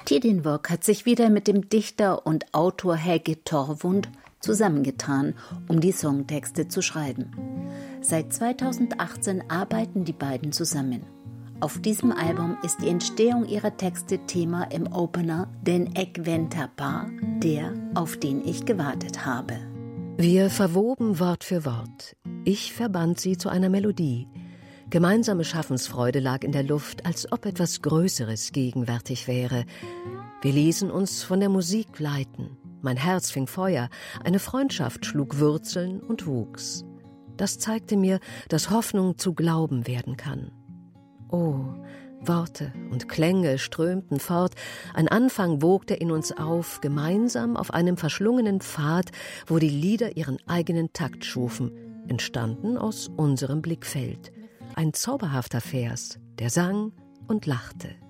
Tidinwok hat sich wieder mit dem Dichter und Autor Helge Torvund zusammengetan, um die Songtexte zu schreiben. Seit 2018 arbeiten die beiden zusammen. Auf diesem Album ist die Entstehung ihrer Texte Thema im Opener Den Ek venter på, der, auf den ich gewartet habe. Wir verwoben Wort für Wort. Ich verband sie zu einer Melodie. Gemeinsame Schaffensfreude lag in der Luft, als ob etwas Größeres gegenwärtig wäre. Wir ließen uns von der Musik leiten. Mein Herz fing Feuer, eine Freundschaft schlug Wurzeln und wuchs. Das zeigte mir, dass Hoffnung zu Glauben werden kann. Oh, Worte und Klänge strömten fort, ein Anfang wogte in uns auf, gemeinsam auf einem verschlungenen Pfad, wo die Lieder ihren eigenen Takt schufen, entstanden aus unserem Blickfeld. Ein zauberhafter Vers, der sang und lachte.